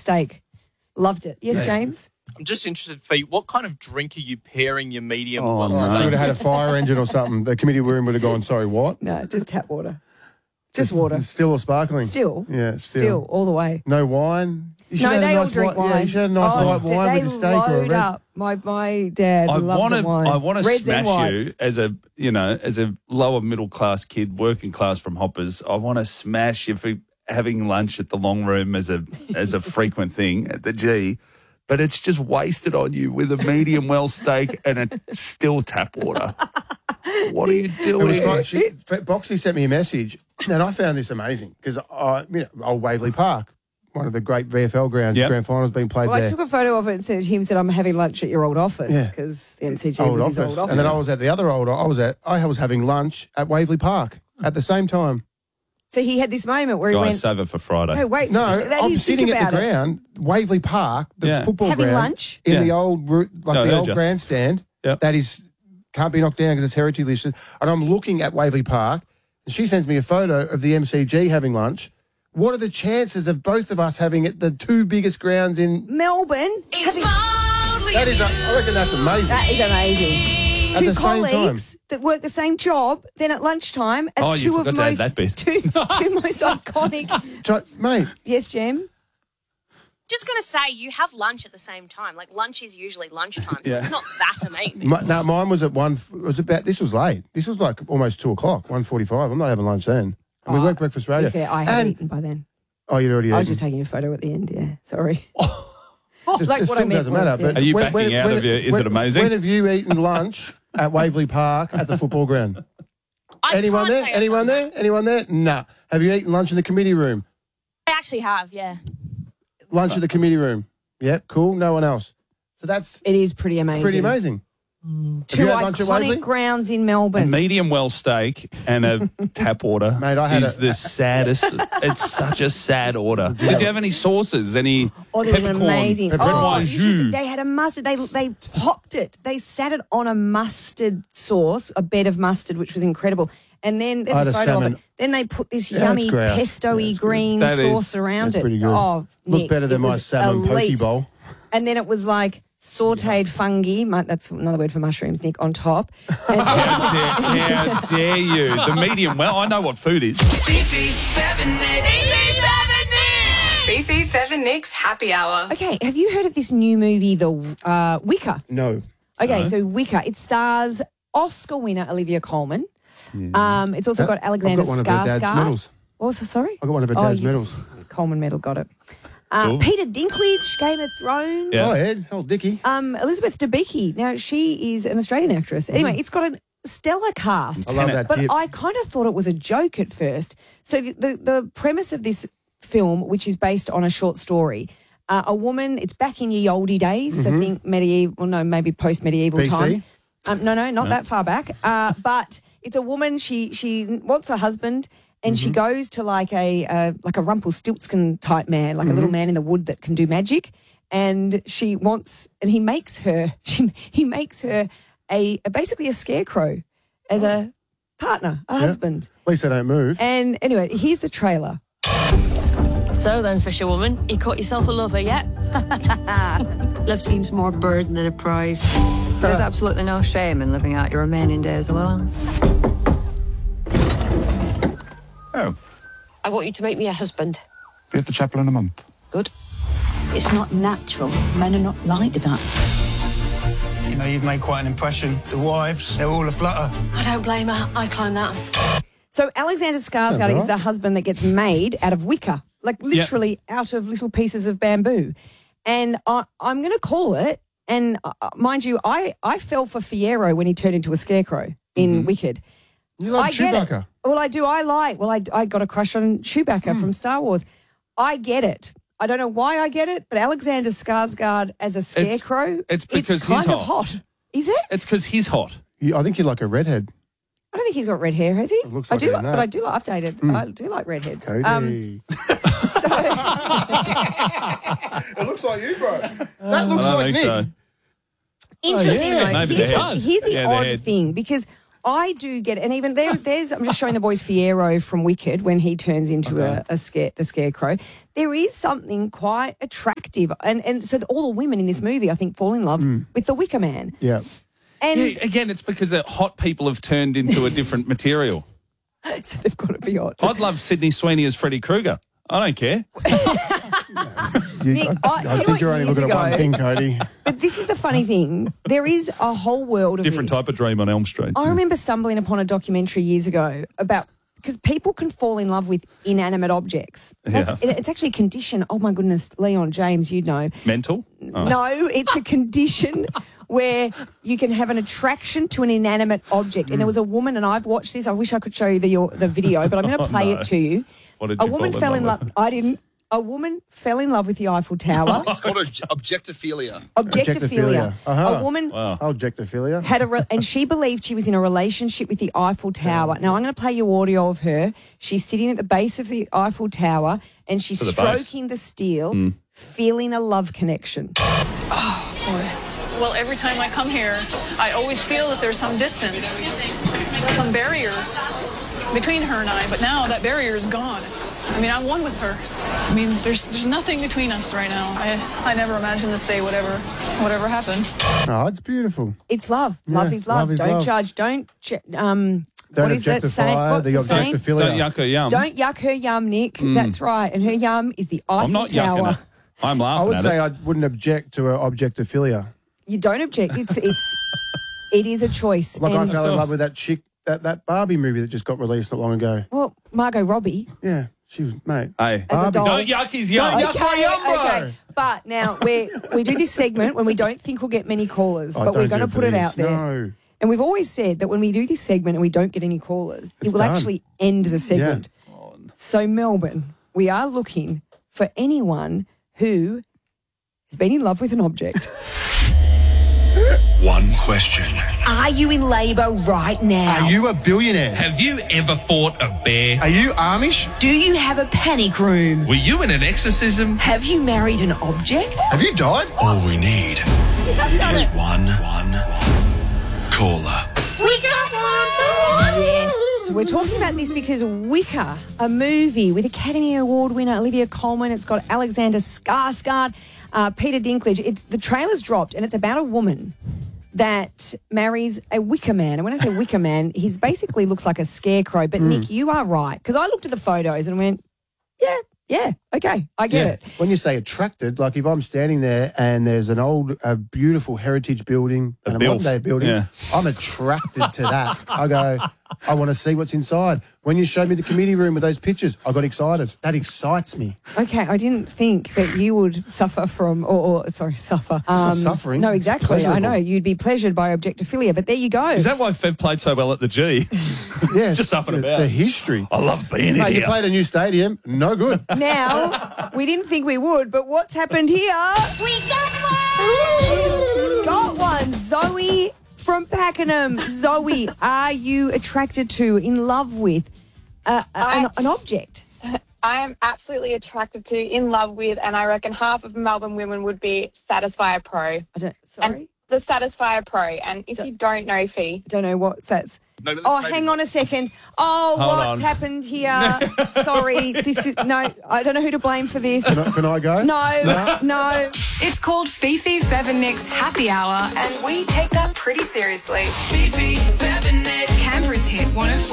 steak. Loved it. Yes, James? I'm just interested, Fee, what kind of drink are you pairing your medium Oh, well no. steak? You would have had a fire engine or something. The committee room would have gone, sorry, what? No, just tap water. Just water. Still or sparkling? Still. Yeah, Still, all the way. No wine? You should No, have had they a all nice drink wine. Yeah, you should have had a nice white wine with your steak or a They load red. up. My dad loves the wine. I want to Reds and smash whites. you as a lower middle class kid, working class from Hoppers. I want to smash you for having lunch at the long room as a frequent thing at the G. But it's just wasted on you with a medium well steak and a still tap water. What are you doing? It was great. Boxy sent me a message, and I found this amazing because old Waverley Park, one of the great VFL grounds, grand finals being played Well, there. I took a photo of it and sent it to him and said, I'm having lunch at your old office Yeah. because the NCG old was office. his old office. And then I was at the other I was having lunch at Waverley Park at the same time. So he had this moment where he Guys, went, save it for Friday. no, wait. No, that I'm is, sitting think at the about it. ground, Waverley Park, the football Having ground, lunch? in Yeah. the old I the heard old you. grandstand. Yep. That can't be knocked down because it's heritage listed. And I'm looking at Waverley Park, and she sends me a photo of the MCG having lunch. What are the chances of both of us having the two biggest grounds in Melbourne. That is, I reckon that's amazing. That is amazing. At Two the same colleagues that work the same job, then at lunchtime, at Oh, you two of forgot to add most that bit. two most iconic. Mate, Yes, Jem. Just going to say, you have lunch at the same time. Like, lunch is usually lunchtime, so it's not that amazing. mine was at this was late. This was like almost 2 o'clock, 1:45. I'm not having lunch then. And we worked breakfast To radio. be fair, I had eaten by then. Oh, you'd already I was eaten. just taking a photo at the end, yeah. Sorry. It like what still I meant doesn't was, matter. yeah. But Are you backing out of it? Is it amazing? When have you eaten lunch at Waverley Park at the football ground? I Anyone can't there? say I've Anyone done there? Anyone there? Nah. Have you eaten lunch in the committee room? that. I actually have, yeah. Lunch at the committee room. Yep, cool. No one else. So that's It is pretty amazing. pretty amazing. Two you had lunch at Waverley? iconic grounds in A Melbourne. medium well steak and a tap water Mate, I had is the saddest. It's such a sad order. Did you have any sauces? Any Oh, they were peppercorn? amazing. peppercorn. Oh, Jus? they had a mustard. They popped it. They sat it on a mustard sauce, a bed of mustard, which was incredible. And then there's I had a a photo of salmon. it. Then they put this Yeah, yummy that's grouse. pesto-y Yeah, that's green good. That sauce is- around That's it. pretty good. Oh, Look Nick, better than it my was salmon poke elite. bowl. And then it was like sauteed fungi. That's another word for mushrooms, Nick, on top. And How dare you? The medium well. I know what food is. Beefy, Fev and Nick's Happy Hour. okay, have you heard of this new movie, The Wicker? No. Okay, so Wicker. It stars Oscar winner Olivia Colman. It's also got Alexander I've got one of her dad's Skarsgård. medals. What was that, sorry? I got one of her dad's medals. Coleman medal, got it. Cool. Peter Dinklage, Game of Thrones. Yeah. Oh, Ed. Oh, Dickie. Elizabeth Debicki. Now, she is an Australian actress. Anyway, it's got a stellar cast. I love that But dip. I kind of thought it was a joke at first. So the premise of this film, which is based on a short story, a woman, it's back in ye olde days, I think medieval, no, maybe post-medieval BC? times. No, not that far back. But it's a woman, she wants a husband, and she goes to like a Rumpelstiltskin type man, like a little man in the wood that can do magic. And he makes her basically a scarecrow as a partner, a husband. At least they don't move. And anyway, here's the trailer. So then, fisherwoman, you caught yourself a lover yet? Love seems more burden than a prize. There's absolutely no shame in living out your remaining days alone. Oh, I want you to make me a husband. be at the chapel in a month. Good. It's not natural. Men are not like that. You know, you've made quite an impression. The wives, they're all aflutter. I don't blame her. I'd climb that. So Alexander Skarsgård is the husband that gets made out of wicker, like literally out of little pieces of bamboo. And I'm going to call it, and mind you, I fell for Fiyero when he turned into a scarecrow in Wicked. You love I get it. Chewbacca. Well, I do. I got a crush on Chewbacca from Star Wars. I get it. I don't know why I get it, but Alexander Skarsgård as a scarecrow, it's because it's kind he's of hot. hot. Is it? It's because he's hot. I think you're like a redhead. I don't think he's got red hair, has he? looks I like do, it in but that. I do like. I've dated. I do like redheads. Cody. So It looks like you, bro. That I looks don't like think Nick. so. interesting. yeah, though. maybe Here's, the what- head. here's the Yeah, the odd head. thing, because I do get it. And even there's, I'm just showing the boys Fiyero from Wicked when he turns into the Scarecrow. There is something quite attractive. And so all the women in this movie, I think, fall in love with the Wicker Man. Yeah. And again, it's because hot people have turned into a different material. So they've got to be hot. I'd love Sydney Sweeney as Freddy Krueger. I don't care. Nick, I think you're only looking at one thing, Cody. But this is the funny thing. There is a whole world of Different this. type of dream on Elm Street. I remember stumbling upon a documentary years ago about, because people can fall in love with inanimate objects. It's actually a condition. Oh, my goodness, Leon, James, you'd know. Mental? Oh. No, it's a condition where you can have an attraction to an inanimate object. And there was a woman, and I've watched this. I wish I could show you the video, but I'm going to play it to you. What did a you woman fall fell in in love love. I didn't. A woman fell in love with the Eiffel Tower. It's called objectophilia. Objectophilia. Uh-huh. A woman Objectophilia. had and she believed she was in a relationship with the Eiffel Tower. Now, I'm going to play you audio of her. She's sitting at the base of the Eiffel Tower and she's stroking the steel, feeling a love connection. Oh, boy. Well, every time I come here, I always feel that there's some distance, some barrier between her and I. But now that barrier is gone. I mean, I'm one with her. I mean, there's nothing between us right now. I never imagined this day would ever happened. Oh, it's beautiful. It's love. Love is love. Don't judge. Don't what is that saying? What's the objectophilia. Don't yuck her yum. Don't yuck her yum, Nick. That's right. And her yum is the Eiffel I'm not Tower. yucking her. I'm laughing I would at say it. I wouldn't object to her objectophilia. You don't object. It is a choice. Like I And- fell in love with that chick, that Barbie movie that just got released not long ago. Well, Margot Robbie. Yeah, she was, mate. Hey, As a doll. don't yuck his yum. Don't yuck my yum, bro. But now we do this segment when we don't think we'll get many callers, Oh, but we're don't going to do it put for it this. out there. No. And we've always said that when we do this segment and we don't get any callers, It's it will done. actually end the segment. So, Melbourne, we are looking for anyone who has been in love with an object. One question. Are you in labour right now? Are you a billionaire? Have you ever fought a bear? Are you Amish? Do you have a panic room? Were you in an exorcism? Have you married an object? Have you died? All we need is one caller. Yes, we're talking about this because Wicker, a movie with Academy Award winner Olivia Colman, it's got Alexander Skarsgård, Peter Dinklage. The trailer's dropped and it's about a woman that marries a Wicker Man. And when I say Wicker Man, he basically looks like a scarecrow. But Nick, you are right. Because I looked at the photos and went, yeah, okay, I get it. When you say attracted, like if I'm standing there and there's an old, beautiful heritage building and a modern day building, I'm attracted to that. I go, I want to see what's inside. When you showed me the committee room with those pictures, I got excited. That excites me. Okay, I didn't think that you would suffer from, suffer. It's not suffering. No, It's exactly. pleasurable. I know. You'd be pleasured by objectophilia, but there you go. Is that why Fev played so well at the G? Yeah, Just up and about. The history. I love being Mate, here. you played a new stadium. No good. Now, we didn't think we would, but what's happened here? We got one! Zoe from Pakenham. Zoe, are you attracted to, in love with an object? I am absolutely attracted to, in love with, and I reckon half of Melbourne women would be Satisfyer Pro. Sorry? The Satisfyer Pro. And if you don't know, Fee. Don't know what that's. No, but Oh, hang on a second. Oh, Hold what's on. happened here? Sorry, this is I don't know who to blame for this. Can I go? No. It's called Fifi, Fev and Nick's Happy Hour, and we take that pretty seriously. Fifi, Fev and Nick. Canberra's hit 104.